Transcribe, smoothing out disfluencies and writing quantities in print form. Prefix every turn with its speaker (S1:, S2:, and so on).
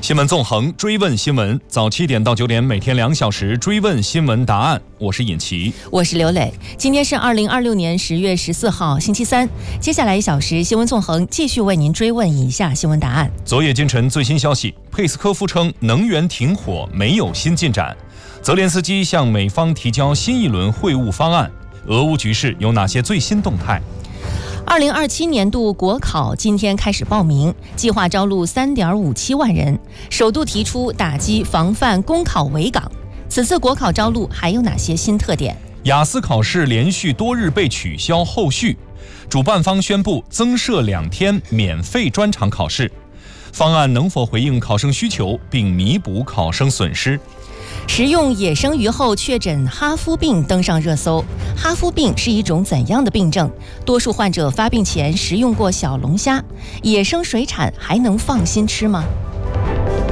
S1: 新闻纵横，追问新闻，早7点到9点，每天2小时追问新闻答案。我是尹奇，
S2: 我是刘磊。今天是2026年10月14号，星期三。接下来1小时，新闻纵横继续为您追问以下新闻答案。
S1: 昨夜今晨最新消息，佩斯科夫称能源停火没有新进展。泽连斯基向美方提交新一轮会晤方案。俄乌局势有哪些最新动态
S2: ？2027年度国考今天开始报名，计划招录3.57万人，首度提出打击防范公考围岗。此次国考招录还有哪些新特点？
S1: 雅思考试连续多日被取消后续，主办方宣布增设2天免费专场考试，方案能否回应考生需求并弥补考生损失？
S2: 食用野生鱼后确诊哈夫病登上热搜。哈夫病是一种怎样的病症？多数患者发病前食用过小龙虾，野生水产还能放心吃吗？